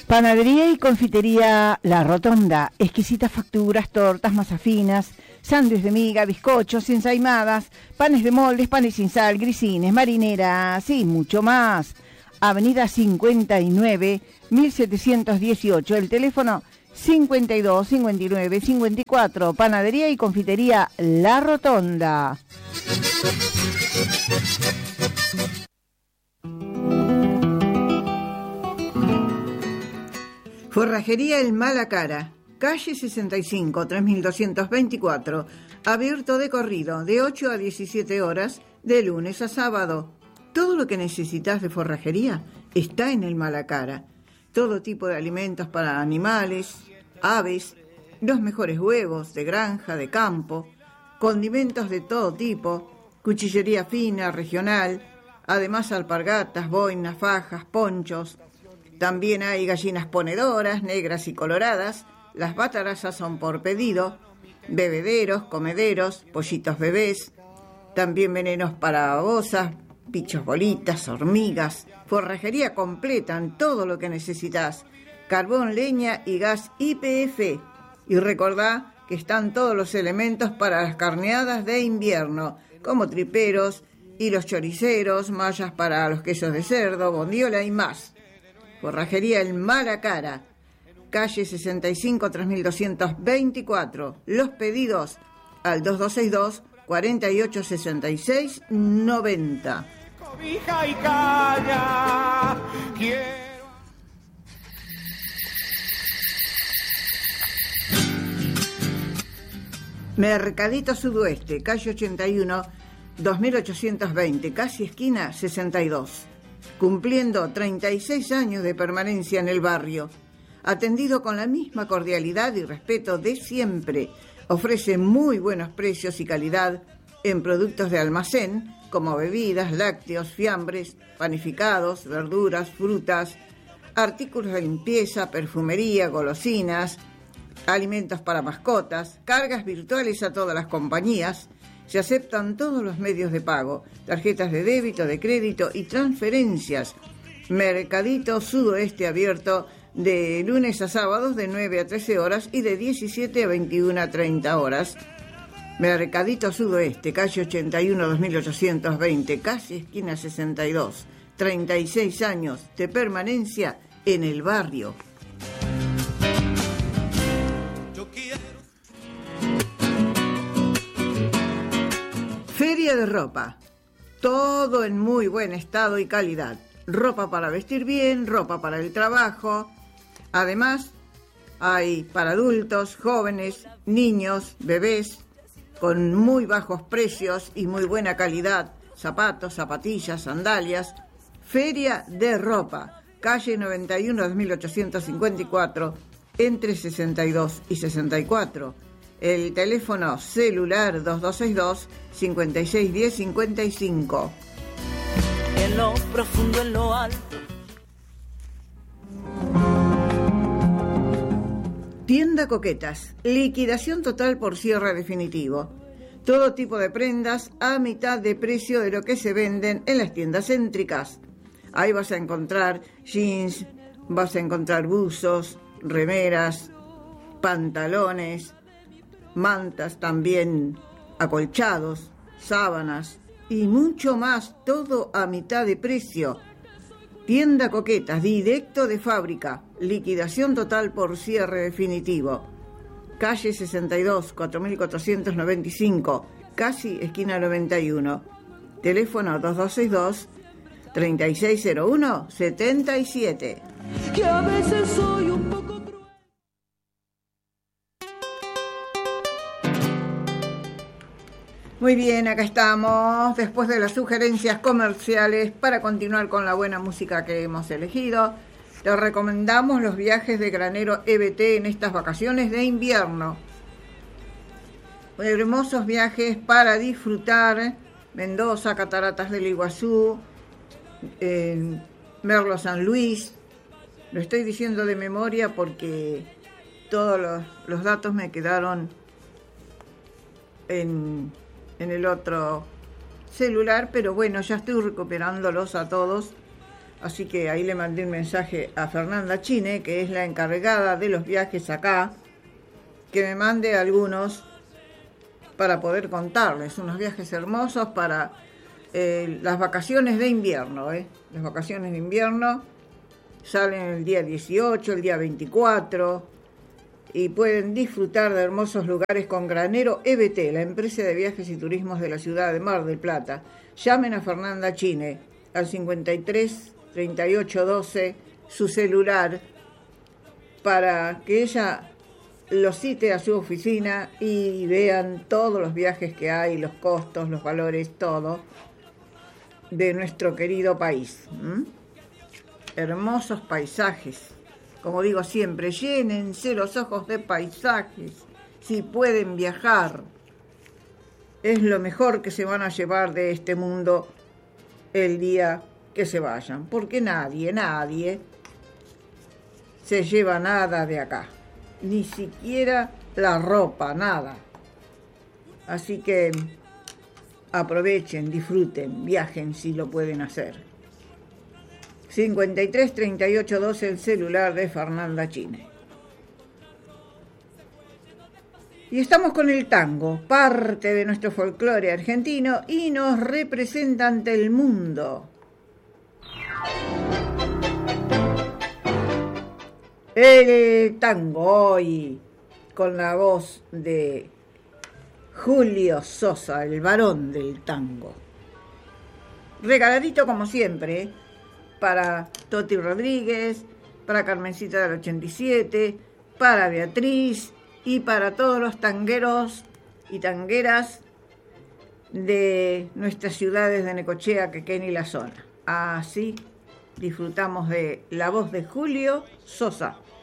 Panadería y confitería La Rotonda, exquisitas facturas, tortas, masas finas, sándwiches de miga, bizcochos, ensaimadas, panes de moldes, panes sin sal, grisines, marineras y mucho más. Avenida 59, 1718, el teléfono 52 59 54, Panadería y confitería La Rotonda. Forrajería El Malacara, calle 65, 3224, abierto de corrido, de 8 a 17 horas, de lunes a sábado. Todo lo que necesitas de forrajería está en El Malacara. Todo tipo de alimentos para animales, aves, los mejores huevos de granja, de campo, condimentos de todo tipo, cuchillería fina, regional, además alpargatas, boinas, fajas, ponchos. También hay gallinas ponedoras, negras y coloradas, las batarazas son por pedido, bebederos, comederos, pollitos bebés, también venenos para babosas, bichos bolitas, hormigas, forrajería completa en todo lo que necesitas, carbón, leña y gas YPF. Y recordá que están todos los elementos para las carneadas de invierno, como triperos, hilos choriceros, mallas para los quesos de cerdo, bondiola y más. Forrajería El Malacara, calle 65, 3224. Los pedidos al 2262 4866 90. Cobija y caña. Mercadito Sudoeste, calle 81, 2820, casi esquina 62. Cumpliendo 36 años de permanencia en el barrio. Atendido con la misma cordialidad y respeto de siempre. Ofrece muy buenos precios y calidad en productos de almacén, como bebidas, lácteos, fiambres, panificados, verduras, frutas, artículos de limpieza, perfumería, golosinas, alimentos para mascotas, cargas virtuales a todas las compañías. Se aceptan todos los medios de pago, tarjetas de débito, de crédito y transferencias. Mercadito Sudoeste abierto de lunes a sábados de 9 a 13 horas y de 17 a 21 a 30 horas. Mercadito Sudoeste, calle 81, 2820, casi esquina 62. 36 años de permanencia en el barrio. Feria de ropa, todo en muy buen estado y calidad. Ropa para vestir bien, ropa para el trabajo. Además, hay para adultos, jóvenes, niños, bebés, con muy bajos precios y muy buena calidad. Zapatos, zapatillas, sandalias. Feria de ropa, calle 91, 2854, entre 62 y 64. El teléfono celular 2262-561055. En lo profundo, en lo alto. Tienda Coquetas. Liquidación total por cierre definitivo. Todo tipo de prendas a mitad de precio de lo que se venden en las tiendas céntricas. Ahí vas a encontrar jeans, vas a encontrar buzos, remeras, pantalones, mantas también, acolchados, sábanas y mucho más, todo a mitad de precio. Tienda Coquetas, directo de fábrica, liquidación total por cierre definitivo. Calle 62, 4495, casi esquina 91. Teléfono 2262-3601-77. Que a veces soy un poco... Muy bien, acá estamos, después de las sugerencias comerciales, para continuar con la buena música que hemos elegido. Les recomendamos los viajes de Granero EBT en estas vacaciones de invierno. Hermosos viajes para disfrutar. Mendoza, Cataratas del Iguazú, Merlo San Luis. Lo estoy diciendo de memoria porque todos los datos me quedaron en el otro celular, pero bueno, ya estoy recuperándolos a todos Así que ahí le mandé un mensaje a Fernanda Chine, que es la encargada de los viajes acá, que me mande algunos para poder contarles. Unos viajes hermosos para las vacaciones de invierno. Las vacaciones de invierno salen el día 18, el día 24, y pueden disfrutar de hermosos lugares con Granero EBT, la empresa de viajes y turismos de la ciudad de Mar del Plata. Llamen a Fernanda Chine al 53 38 12 su celular para que ella los cite a su oficina y vean todos los viajes que hay, los costos, los valores, todo de nuestro querido país. Hermosos paisajes, como digo siempre, llénense los ojos de paisajes si pueden viajar. Es lo mejor que se van a llevar de este mundo el día que se vayan, porque nadie se lleva nada de acá, ni siquiera la ropa, nada. Así que aprovechen, disfruten, viajen si lo pueden hacer. 53 38 12 el celular de Fernanda Chine. Y estamos con el tango, parte de nuestro folclore argentino y nos representa ante el mundo. El tango hoy con la voz de Julio Sosa, el varón del tango. Regaladito como siempre para Toti Rodríguez, para Carmencita del 87, para Beatriz y para todos los tangueros y tangueras de nuestras ciudades de Necochea, Quequén y la zona. Así disfrutamos de la voz de Julio Sosa.